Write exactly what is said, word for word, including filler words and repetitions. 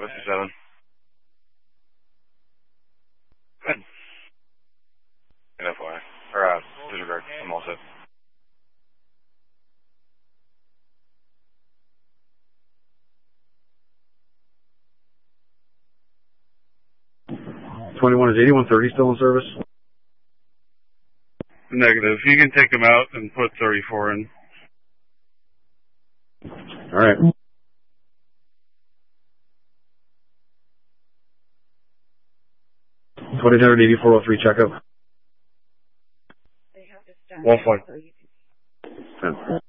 fifty-seven. Good. Good F Y I. Or, uh, disregard. I'm all set. twenty-one, is eighty-one thirty still in service? Negative. You can take them out and put thirty-four in. All right. twenty-eight eighty-four oh three checkup. They have to stand One point. so you can...